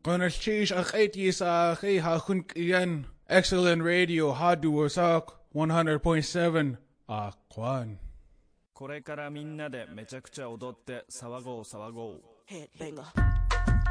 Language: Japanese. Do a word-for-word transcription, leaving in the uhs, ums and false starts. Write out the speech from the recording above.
Ganashish akhaiti sa akhay hakun kiyan. Excellent radio hadu wasak one hundred point seven Akwan. これからみんなでめちゃくちゃ踊って騒ごう騒ごう。 Headbanger.